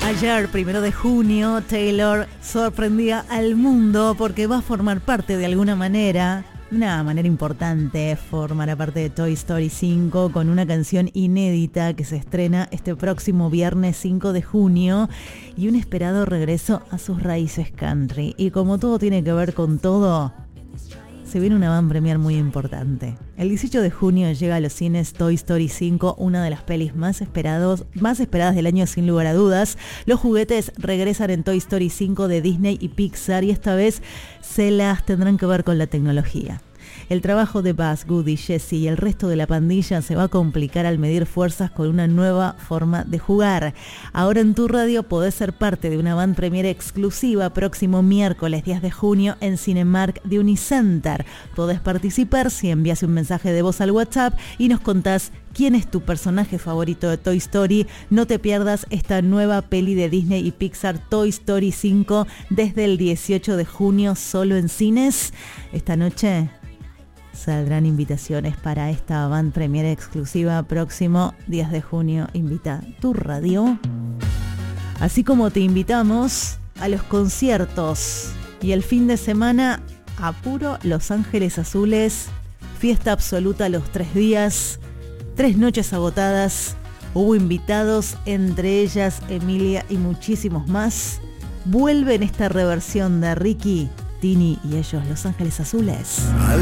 Ayer, 1 de junio, Taylor sorprendía al mundo porque va a formar parte de alguna manera, una manera importante, formará parte de Toy Story 5 con una canción inédita que se estrena este próximo viernes 5 de junio y un esperado regreso a sus raíces country. Y como todo tiene que ver con todo, se viene una van premier muy importante. El 18 de junio llega a los cines Toy Story 5, una de las pelis más esperadas del año sin lugar a dudas. Los juguetes regresan en Toy Story 5 de Disney y Pixar y esta vez se las tendrán que ver con la tecnología. El trabajo de Buzz, Woody, Jessie y el resto de la pandilla se va a complicar al medir fuerzas con una nueva forma de jugar. Ahora en tu radio podés ser parte de una van premier exclusiva próximo miércoles 10 de junio en Cinemark de Unicenter. Podés participar si envías un mensaje de voz al WhatsApp y nos contás quién es tu personaje favorito de Toy Story. No te pierdas esta nueva peli de Disney y Pixar, Toy Story 5, desde el 18 de junio solo en cines. Esta noche saldrán invitaciones para esta van premier exclusiva próximo 10 de junio. Invita tu radio. Así como te invitamos a los conciertos y el fin de semana a puro Los Ángeles Azules. Fiesta absoluta los 3 días, 3 noches agotadas. Hubo invitados, entre ellas Emilia y muchísimos más. Vuelve en esta reversión de Ricky, Tini y ellos, Los Ángeles Azules.